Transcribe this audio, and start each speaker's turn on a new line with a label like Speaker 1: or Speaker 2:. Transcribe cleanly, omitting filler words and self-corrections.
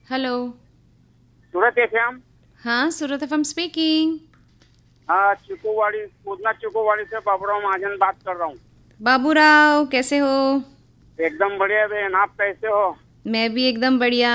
Speaker 1: Hello.
Speaker 2: सूरत FM.
Speaker 1: हाँ, सूरत FM speaking.
Speaker 2: हाँ, चिकोवाड़ी उतना चिकोवाड़ी से बाबूराव महाजन बात कर रहा हूँ।
Speaker 1: बाबूराव कैसे हो?
Speaker 2: एकदम बढ़िया बहन, आप कैसे हो?
Speaker 1: मैं भी एकदम बढ़िया।